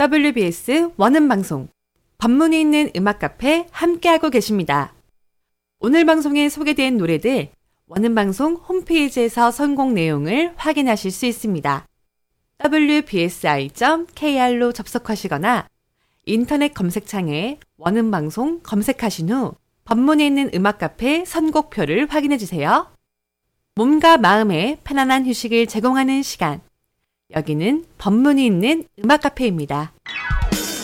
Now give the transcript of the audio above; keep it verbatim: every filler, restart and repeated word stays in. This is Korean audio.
더블유비에스 원음방송 법문이 있는 음악카페 함께하고 계십니다. 오늘 방송에 소개된 노래들 원음방송 홈페이지에서 선곡 내용을 확인하실 수 있습니다. 더블유비에스아이 닷 케이알로 접속하시거나 인터넷 검색창에 원음방송 검색하신 후 법문이 있는 음악카페 선곡표를 확인해주세요. 몸과 마음에 편안한 휴식을 제공하는 시간. 여기는 법문이 있는 음악카페입니다.